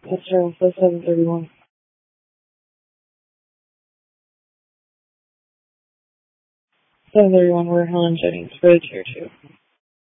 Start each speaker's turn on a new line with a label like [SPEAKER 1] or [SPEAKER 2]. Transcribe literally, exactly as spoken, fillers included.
[SPEAKER 1] That's true. So seven thirty-one. seven thirty-one, where Helen Jennings, for the chair too.